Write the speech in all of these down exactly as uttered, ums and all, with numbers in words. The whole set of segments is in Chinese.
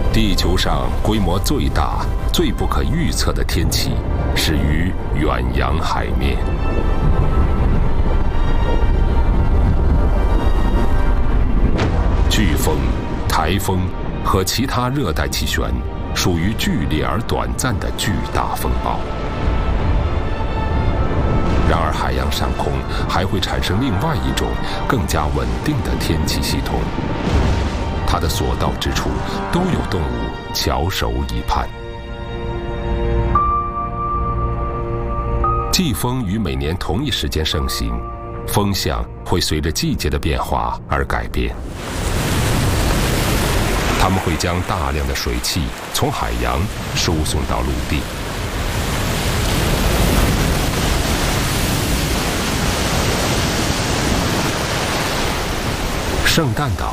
地球上规模最大、最不可预测的天气，始于远洋海面。飓风、台风和其他热带气旋，属于剧烈而短暂的巨大风暴。然而，海洋上空还会产生另外一种更加稳定的天气系统，它的所到之处都有动物翘首以盼。季风于每年同一时间盛行，风向会随着季节的变化而改变。它们会将大量的水汽从海洋输送到陆地。圣诞岛，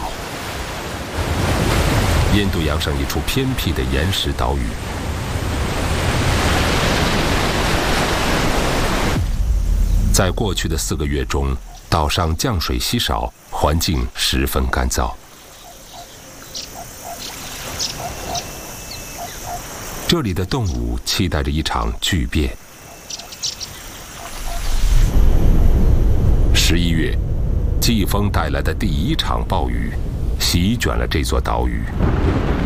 印度洋上一处偏僻的岩石岛屿。在过去的四个月中，岛上降水稀少，环境十分干燥。这里的动物期待着一场巨变。十一月，季风带来的第一场暴雨席卷了这座岛屿。